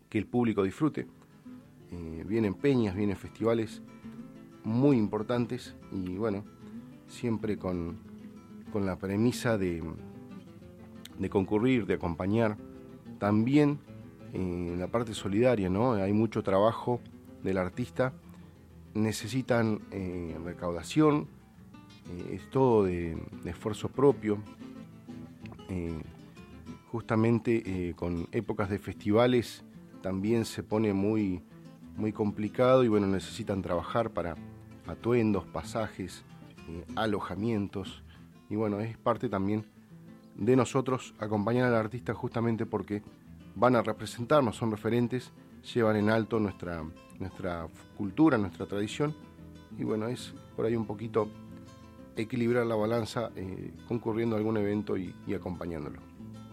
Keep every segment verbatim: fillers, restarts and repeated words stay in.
que el público disfrute. Eh, vienen peñas, vienen festivales muy importantes y bueno, siempre con, con la premisa de, de concurrir, de acompañar. También en eh, la parte solidaria, ¿no? Hay mucho trabajo del artista, necesitan eh, recaudación, eh, es todo de, de esfuerzo propio. Eh, justamente eh, con épocas de festivales también se pone muy, muy complicado y bueno, necesitan trabajar para atuendos, pasajes, eh, alojamientos y bueno, es parte también de nosotros acompañar al artista justamente porque van a representarnos, son referentes, llevan en alto nuestra, nuestra cultura, nuestra tradición y bueno, es por ahí un poquito equilibrar la balanza eh, concurriendo a algún evento y, y acompañándolo.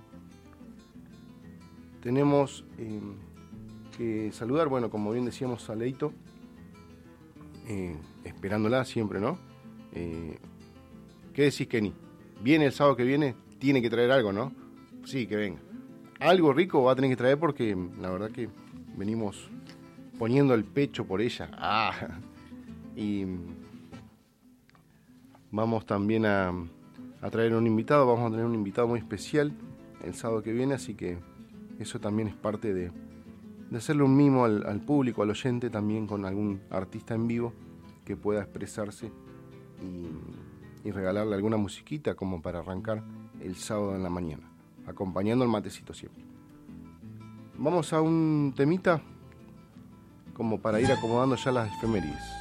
Tenemos eh, que saludar, bueno, como bien decíamos, a Leito, eh, esperándola siempre, ¿no? Eh, ¿Qué decís, Kenny? ¿Viene el sábado que viene? Tiene que traer algo, ¿no? Sí, que venga. Algo rico va a tener que traer porque la verdad que venimos poniendo el pecho por ella. Ah, y vamos también a, a traer un invitado, vamos a tener un invitado muy especial el sábado que viene, así que eso también es parte de, de hacerle un mimo al, al público, al oyente, también con algún artista en vivo que pueda expresarse y, y regalarle alguna musiquita como para arrancar el sábado en la mañana, acompañando el matecito siempre. Vamos a un temita como para ir acomodando ya las efemérides.